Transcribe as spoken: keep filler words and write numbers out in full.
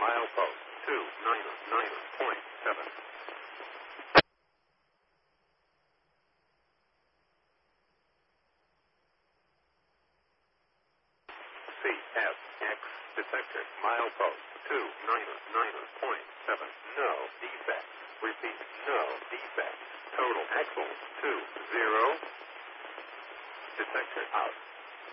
Milepost two nine nine point seven. C S X detected. Milepost two nine nine point seven. No defects. Repeat, no defects. Total axles two zero. Detected out.